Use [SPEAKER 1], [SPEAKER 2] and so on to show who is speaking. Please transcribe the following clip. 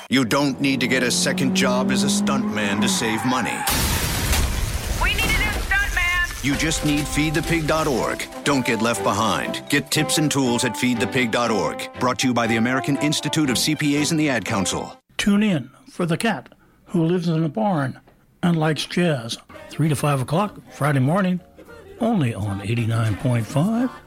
[SPEAKER 1] You don't need to get a second job as a stuntman to save money.
[SPEAKER 2] We need a new stuntman!
[SPEAKER 1] You just need feedthepig.org. Don't get left behind. Get tips and tools at feedthepig.org. Brought to you by the American Institute of CPAs and the Ad Council.
[SPEAKER 3] Tune in for the cat who lives in a barn and likes jazz. 3 to 5 o'clock Friday morning, only on 89.5